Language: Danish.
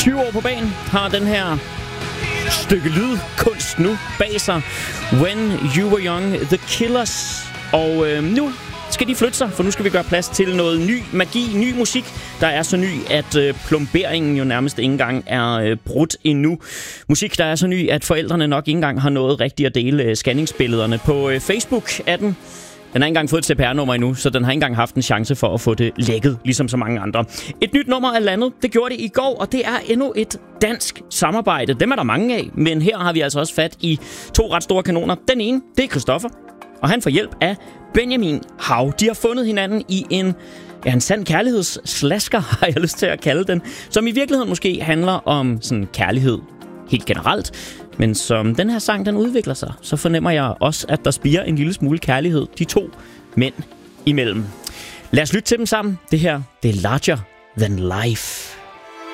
20 år på banen, har den her stykke lydkunst nu bag sig. When You Were Young, The Killers. Og nu skal de flytte sig, for nu skal vi gøre plads til noget ny magi, ny musik, der er så ny, at plomberingen jo nærmest ikke engang er brudt endnu. Musik, der er så ny, at forældrene nok ikke engang har nået rigtigt at dele scanningsbillederne. På Facebook er den. Den har ikke engang fået et CPR-nummer endnu, så den har ikke engang haft en chance for at få det lækket, ligesom så mange andre. Et nyt nummer er landet. Det gjorde det i går, og det er endnu et dansk samarbejde. Dem er der mange af, men her har vi altså også fat i 2 ret store kanoner. Den ene, det er Christoffer, og han får hjælp af Benjamin Hav. De har fundet hinanden i en sand kærlighedsslasker, har jeg lyst til at kalde den, som i virkeligheden måske handler om sådan kærlighed helt generelt. Men som den her sang, den udvikler sig, så fornemmer jeg også, at der spirer en lille smule kærlighed de 2 mænd imellem. Lad os lytte til dem sammen. Det her, det er Larger Than Life.